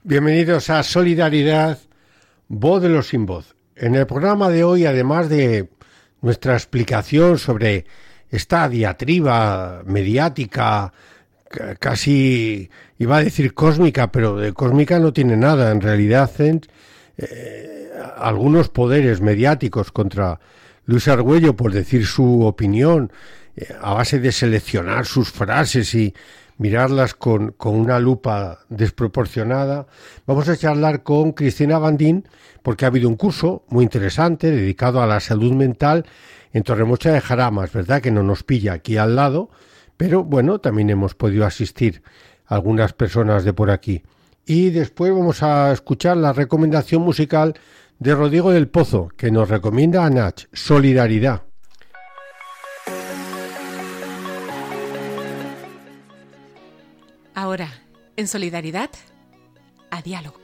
Bienvenidos a Solidaridad, voz de los sin voz. En el programa de hoy, además de nuestra explicación sobre esta diatriba mediática, casi iba a decir cósmica, pero de cósmica no tiene nada, en realidad algunos poderes mediáticos contra Luis Argüello por decir su opinión, a base de seleccionar sus frases y mirarlas con una lupa desproporcionada. Vamos a charlar con Cristina Bandín porque ha habido un curso muy interesante dedicado a la salud mental en Torremocha de Jaramas, ¿verdad? Que no nos pilla aquí al lado, pero bueno, también hemos podido asistir a algunas personas de por aquí. Y después vamos a escuchar la recomendación musical de Rodrigo del Pozo, que nos recomienda a Nach, Solidaridad. Ahora, en Solidaridad, a diálogo.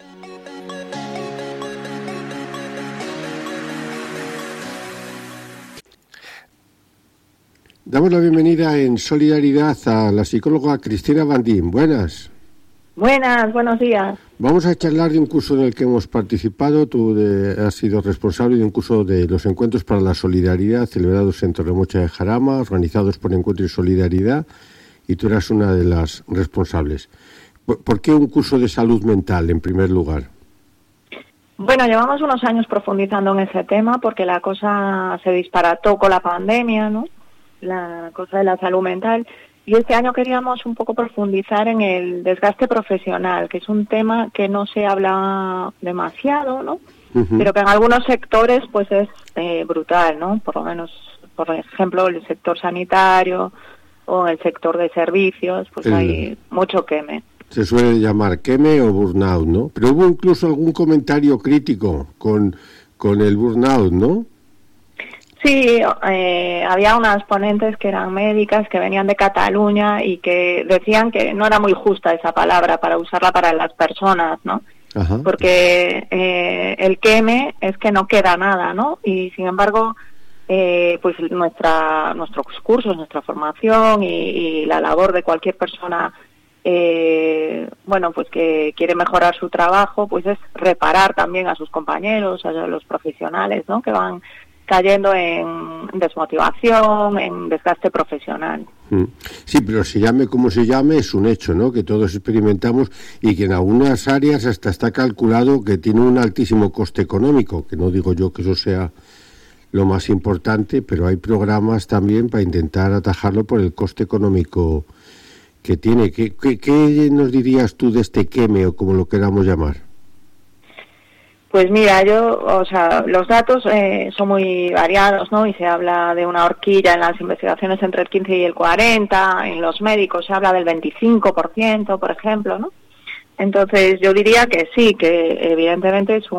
Damos la bienvenida en Solidaridad a la psicóloga Cristina Bandín. Buenas. Buenas, buenos días. Vamos a charlar de un curso en el que hemos participado. Tú has sido responsable de un curso de los Encuentros para la Solidaridad, celebrados en Torremocha de Jarama, organizados por Encuentro y Solidaridad, y tú eras una de las responsables. ¿Por qué un curso de salud mental, en primer lugar? Bueno, llevamos unos años profundizando en ese tema porque la cosa se disparató con la pandemia, ¿no? La cosa de la salud mental. Y este año queríamos un poco profundizar en el desgaste profesional, que es un tema que no se habla demasiado, ¿no? Uh-huh. Pero que en algunos sectores pues es brutal, ¿no? Por lo menos, por ejemplo, el sector sanitario o en el sector de servicios, pues hay mucho queme. Se suele llamar queme o burnout, ¿no? Pero hubo incluso algún comentario crítico con el burnout, ¿no? Sí, había unas ponentes que eran médicas, que venían de Cataluña y que decían que no era muy justa esa palabra para usarla para las personas, ¿no? Ajá. Porque el queme es que no queda nada, ¿no? Y sin embargo, pues nuestros cursos, nuestra formación y la labor de cualquier persona, bueno, pues que quiere mejorar su trabajo, pues es reparar también a sus compañeros, a los profesionales, ¿no? Que van cayendo en desmotivación, en desgaste profesional. Sí, pero se llame como se llame, es un hecho, ¿no? Que todos experimentamos y que en algunas áreas hasta está calculado que tiene un altísimo coste económico, que no digo yo que eso sea lo más importante, pero hay programas también para intentar atajarlo por el coste económico que tiene. ¿Qué nos dirías tú de este queme o como lo queramos llamar? Pues mira, los datos son muy variados, ¿no? Y se habla de una horquilla en las investigaciones entre el 15 y el 40, en los médicos se habla del 25%, por ejemplo, ¿no? Entonces yo diría que sí, que evidentemente es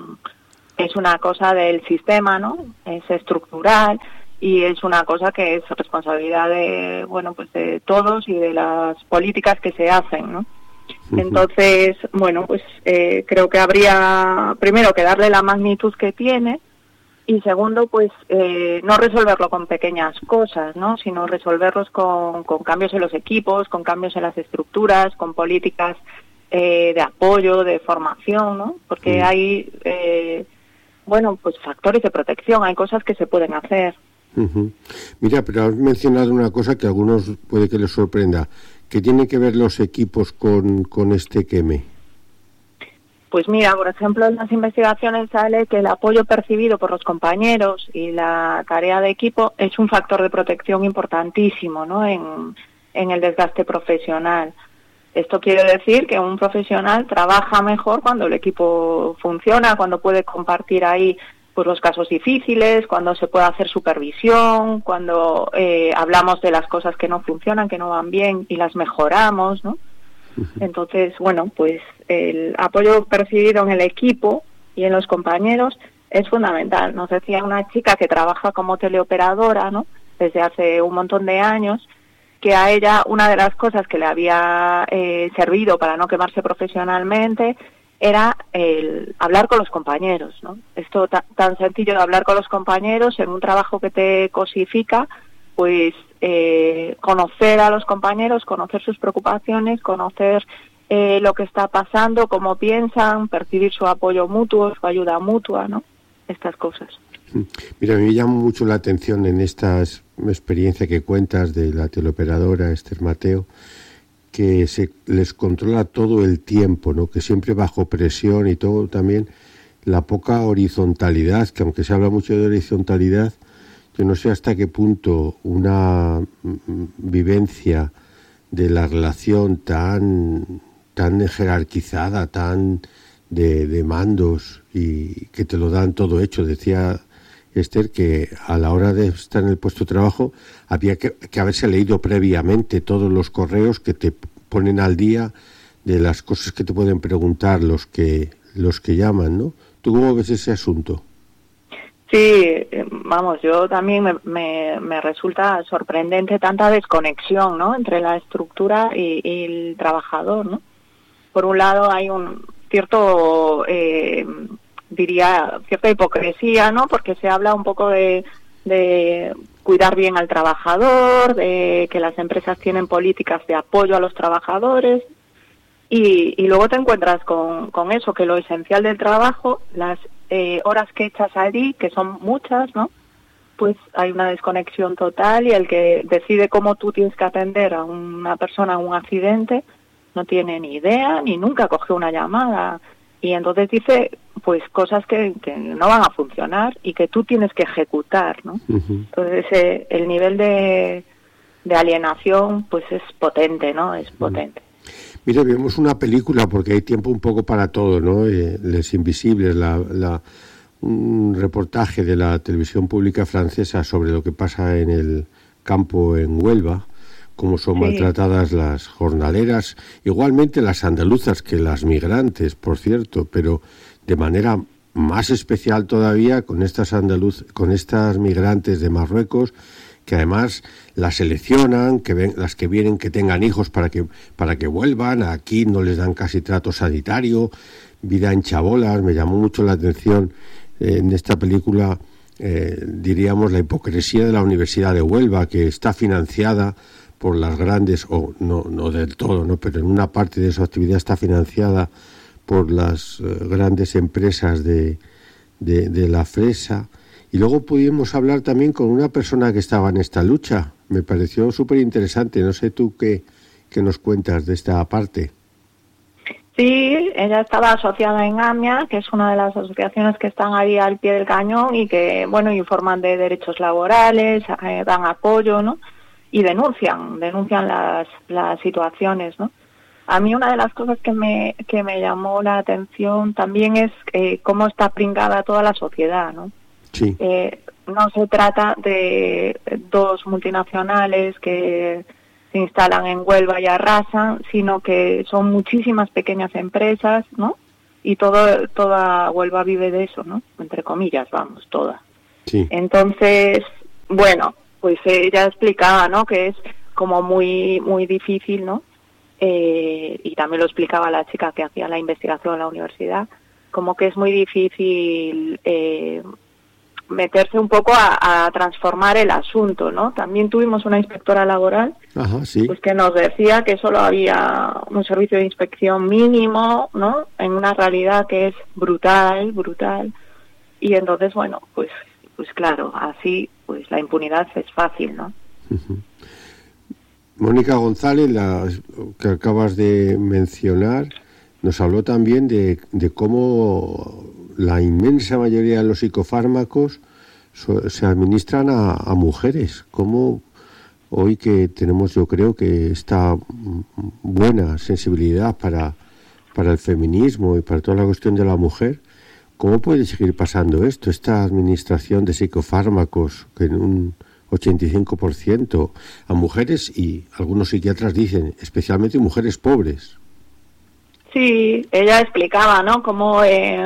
una cosa del sistema, ¿no? Es estructural y es una cosa que es responsabilidad de, bueno, pues de todos y de las políticas que se hacen, ¿no? Entonces, bueno, pues creo que habría, primero, que darle la magnitud que tiene y segundo, pues no resolverlo con pequeñas cosas, ¿no? Sino resolverlos con cambios en los equipos, con cambios en las estructuras, con políticas de apoyo, de formación, ¿no? Porque hay, bueno, pues factores de protección, hay cosas que se pueden hacer. Uh-huh. Mira, pero has mencionado una cosa que a algunos puede que les sorprenda. ¿Qué tienen que ver los equipos con este queme? Pues mira, por ejemplo, en las investigaciones sale que el apoyo percibido por los compañeros y la tarea de equipo es un factor de protección importantísimo, ¿no? En el desgaste profesional. Esto quiere decir que un profesional trabaja mejor cuando el equipo funciona, cuando puede compartir ahí pues los casos difíciles, cuando se puede hacer supervisión, cuando hablamos de las cosas que no funcionan, que no van bien y las mejoramos, ¿no? Entonces, bueno, pues el apoyo percibido en el equipo y en los compañeros es fundamental. Nos decía una chica que trabaja como teleoperadora, ¿no? Desde hace un montón de años, que a ella una de las cosas que le había servido para no quemarse profesionalmente era el hablar con los compañeros, ¿no? Esto tan sencillo de hablar con los compañeros en un trabajo que te cosifica, pues conocer a los compañeros, conocer sus preocupaciones, conocer lo que está pasando, cómo piensan, percibir su apoyo mutuo, su ayuda mutua, ¿no? Estas cosas. Mira, me llama mucho la atención en esta experiencia que cuentas de la teleoperadora Esther Mateo, que se les controla todo el tiempo, ¿no? Que siempre bajo presión y todo, también la poca horizontalidad, que aunque se habla mucho de horizontalidad, yo no sé hasta qué punto una vivencia de la relación tan jerarquizada, tan de mandos y que te lo dan todo hecho. Decía Esther que a la hora de estar en el puesto de trabajo había que haberse leído previamente todos los correos que te ponen al día de las cosas que te pueden preguntar los que llaman, ¿no? ¿Tú cómo ves ese asunto? Sí, vamos, yo también me resulta sorprendente tanta desconexión, ¿no? Entre la estructura y el trabajador, ¿no? Por un lado hay un cierto, diría, cierta hipocresía, ¿no? Porque se habla un poco de cuidar bien al trabajador, de que las empresas tienen políticas de apoyo a los trabajadores, y luego te encuentras con eso, que lo esencial del trabajo, las horas que echas allí, que son muchas, ¿no? Pues hay una desconexión total, y el que decide cómo tú tienes que atender a una persona en un accidente no tiene ni idea, ni nunca cogió una llamada, y entonces dice pues cosas que no van a funcionar y que tú tienes que ejecutar, ¿no? Uh-huh. Entonces el nivel de alienación pues es potente, ¿no? Es potente. Mira, vemos una película, porque hay tiempo un poco para todo, ¿no? Les Invisibles, un reportaje de la televisión pública francesa sobre lo que pasa en el campo en Huelva, cómo son maltratadas las jornaleras, igualmente las andaluzas que las migrantes, por cierto, pero de manera más especial todavía con estas migrantes de Marruecos, que además las seleccionan, las que vienen que tengan hijos para que vuelvan. Aquí no les dan casi trato sanitario, vida en chabolas. Me llamó mucho la atención en esta película, diríamos, la hipocresía de la Universidad de Huelva, que está financiada por las grandes, o no del todo, ¿no? Pero en una parte de su actividad está financiada por las grandes empresas de la fresa. Y luego pudimos hablar también con una persona que estaba en esta lucha. Me pareció súper interesante. No sé tú qué nos cuentas de esta parte. Sí, ella estaba asociada en AMIA, que es una de las asociaciones que están ahí al pie del cañón y que, bueno, informan de derechos laborales, dan apoyo, ¿no? Y denuncian las situaciones, ¿no? A mí una de las cosas que me llamó la atención también es cómo está pringada toda la sociedad, ¿no? Sí. No se trata de dos multinacionales que se instalan en Huelva y arrasan, sino que son muchísimas pequeñas empresas, ¿no? Y toda Huelva vive de eso, ¿no? Entre comillas, vamos, toda. Sí. Entonces, bueno, pues ella explicaba, ¿no? Que es como muy muy difícil, ¿no? Y también lo explicaba la chica que hacía la investigación en la universidad, como que es muy difícil meterse un poco a transformar el asunto, ¿no? También tuvimos una inspectora laboral, ajá, sí, pues que nos decía que solo había un servicio de inspección mínimo, ¿no? En una realidad que es brutal, y entonces, bueno, pues claro, así pues la impunidad es fácil, ¿no? Uh-huh. Mónica González, la que acabas de mencionar, nos habló también de cómo la inmensa mayoría de los psicofármacos se administran a mujeres. Cómo hoy que tenemos, yo creo que esta buena sensibilidad para el feminismo y para toda la cuestión de la mujer, ¿cómo puede seguir pasando esto? Esta administración de psicofármacos que en un 85% a mujeres, y algunos psiquiatras dicen especialmente mujeres pobres. Sí, ella explicaba, ¿no? Cómo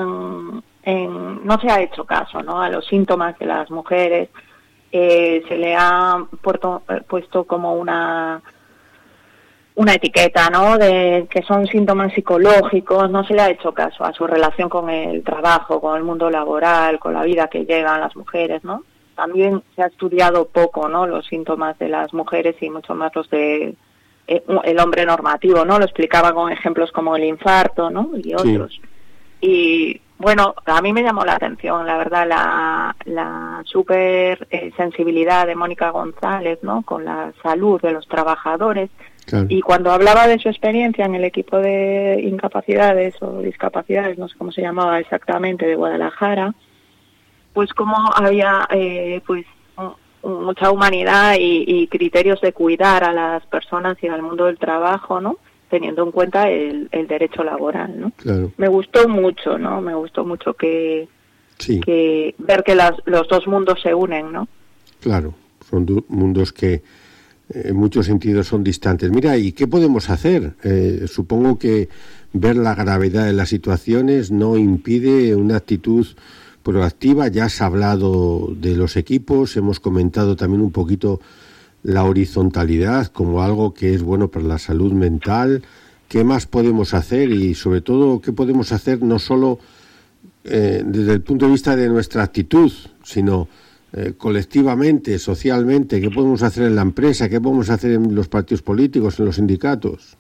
no se ha hecho caso, ¿no? A los síntomas de las mujeres. Se le ha puesto como una etiqueta, ¿no? De que son síntomas psicológicos. No se le ha hecho caso a su relación con el trabajo, con el mundo laboral, con la vida que llevan las mujeres, ¿no? También se ha estudiado poco, ¿no? Los síntomas de las mujeres y mucho más los de el hombre normativo, ¿no? Lo explicaba con ejemplos como el infarto, ¿no? Y otros. Sí. Y bueno, a mí me llamó la atención, la verdad, la súper sensibilidad de Mónica González, ¿no? Con la salud de los trabajadores. Claro. Y cuando hablaba de su experiencia en el equipo de incapacidades o discapacidades, no sé cómo se llamaba exactamente, de Guadalajara, pues como había pues mucha humanidad y criterios de cuidar a las personas y al mundo del trabajo, ¿no? Teniendo en cuenta el derecho laboral, ¿no? Claro. Me gustó mucho, ¿no? Me gustó mucho que ver que los dos mundos se unen, ¿no? Claro, son mundos que en muchos sentidos son distantes. Mira, ¿y qué podemos hacer? Supongo que ver la gravedad de las situaciones no impide una actitud proactiva. Ya has hablado de los equipos, hemos comentado también un poquito la horizontalidad como algo que es bueno para la salud mental. ¿Qué más podemos hacer? Y sobre todo, ¿qué podemos hacer no solo desde el punto de vista de nuestra actitud, sino colectivamente, socialmente? ¿Qué podemos hacer en la empresa? ¿Qué podemos hacer en los partidos políticos, en los sindicatos?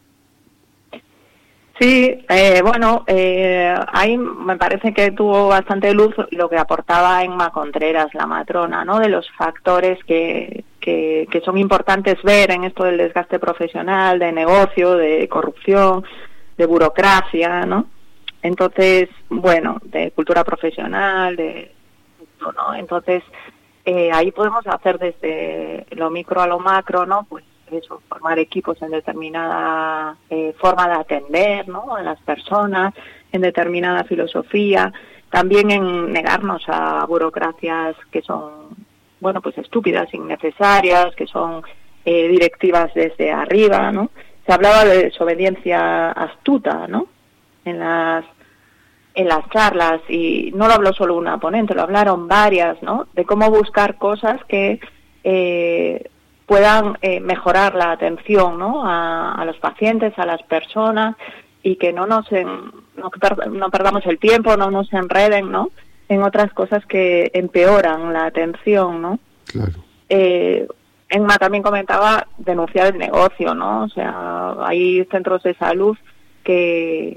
Sí, bueno, ahí me parece que tuvo bastante luz lo que aportaba Emma Contreras, la matrona, ¿no? De los factores que son importantes ver en esto del desgaste profesional, de negocio, de corrupción, de burocracia, ¿no? Entonces, bueno, de cultura profesional, ¿no? Entonces, ahí podemos hacer desde lo micro a lo macro, ¿no? Pues eso, formar equipos en determinada forma de atender, ¿no? A las personas, en determinada filosofía, también en negarnos a burocracias que son, bueno, pues estúpidas, innecesarias, que son directivas desde arriba, ¿no? Se hablaba de desobediencia astuta, ¿no? En las charlas, y no lo habló solo una ponente, lo hablaron varias, ¿no? De cómo buscar cosas que puedan mejorar la atención, ¿no? A los pacientes, a las personas, y que no perdamos el tiempo, no nos enreden, ¿no? En otras cosas que empeoran la atención, ¿no? Claro. Emma también comentaba denunciar el negocio, ¿no? O sea, hay centros de salud que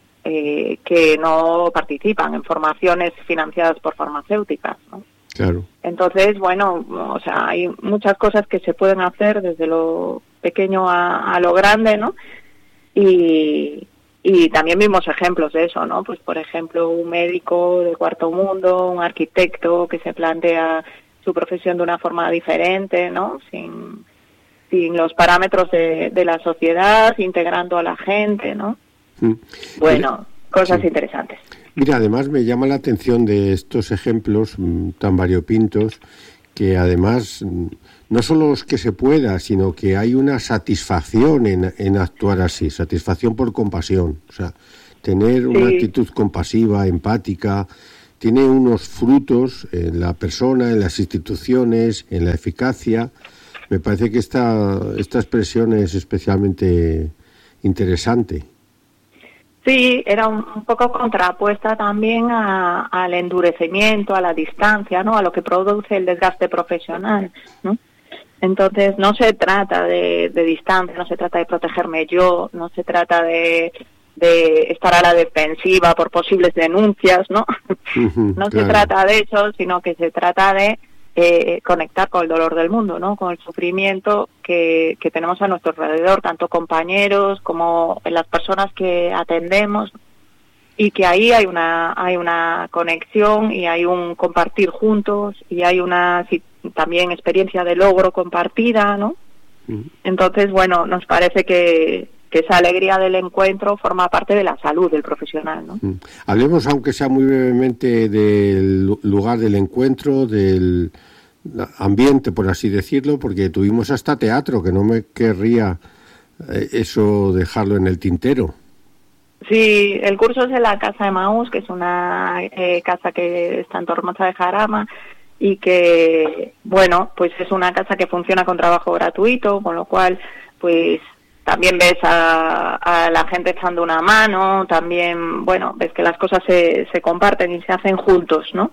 no participan en formaciones financiadas por farmacéuticas, ¿no? Claro. Entonces, bueno, o sea, hay muchas cosas que se pueden hacer desde lo pequeño a lo grande, ¿no? Y también vimos ejemplos de eso, ¿no? Pues, por ejemplo, un médico de cuarto mundo, un arquitecto que se plantea su profesión de una forma diferente, ¿no? Sin los parámetros de la sociedad, integrando a la gente, ¿no? Bueno, cosas interesantes. Mira, además me llama la atención de estos ejemplos tan variopintos, que además no solo es que se pueda, sino que hay una satisfacción en actuar así, satisfacción por compasión. O sea, tener una actitud compasiva, empática, tiene unos frutos en la persona, en las instituciones, en la eficacia. Me parece que esta expresión es especialmente interesante. Sí, era un poco contrapuesta también al endurecimiento, a la distancia, ¿no? A lo que produce el desgaste profesional, ¿no? Entonces, no se trata de distancia, no se trata de protegerme yo, no se trata de estar a la defensiva por posibles denuncias, ¿no? No se trata de eso, sino que se trata de conectar con el dolor del mundo, ¿no? Con el sufrimiento que tenemos a nuestro alrededor, tanto compañeros como las personas que atendemos, y que ahí hay una conexión y hay un compartir juntos y hay una también experiencia de logro compartida, ¿no? Entonces, bueno, nos parece que esa alegría del encuentro forma parte de la salud del profesional, ¿no? Hablemos, aunque sea muy brevemente, del lugar del encuentro, del ambiente, por así decirlo, porque tuvimos hasta teatro, que no me querría eso dejarlo en el tintero. Sí, el curso es en la Casa Emaús, que es una casa que está en Tormoza de Jarama, y que, bueno, pues es una casa que funciona con trabajo gratuito, con lo cual, pues también ves a la gente echando una mano, también, bueno, ves que las cosas se comparten y se hacen juntos, ¿no?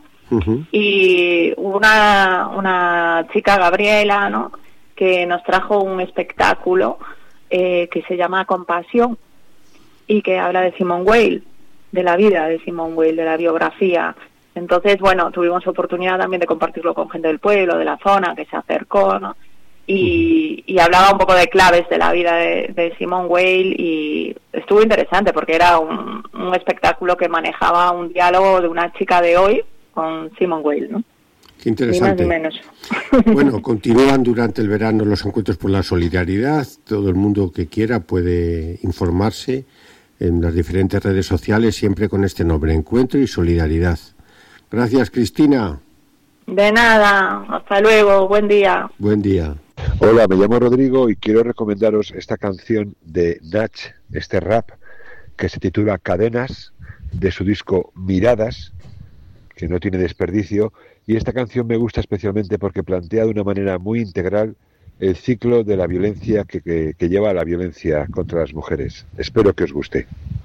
Y una chica, Gabriela, ¿no?, que nos trajo un espectáculo que se llama Compasión y que habla de Simone Weil, de la vida de Simone Weil, de la biografía. Entonces, bueno, tuvimos oportunidad también de compartirlo con gente del pueblo, de la zona, que se acercó, ¿no? Y hablaba un poco de claves de la vida de Simone Weil, y estuvo interesante porque era un espectáculo que manejaba un diálogo de una chica de hoy con Simone Weil, ¿no? Qué interesante. Ni más ni menos. Bueno, continúan durante el verano los encuentros por la solidaridad. Todo el mundo que quiera puede informarse en las diferentes redes sociales, siempre con este nombre, Encuentro y Solidaridad. Gracias, Cristina. De nada, hasta luego, buen día. Buen día. Hola, me llamo Rodrigo y quiero recomendaros esta canción de Nach, este rap, que se titula Cadenas, de su disco Miradas, que no tiene desperdicio, y esta canción me gusta especialmente porque plantea de una manera muy integral el ciclo de la violencia que lleva a la violencia contra las mujeres. Espero que os guste.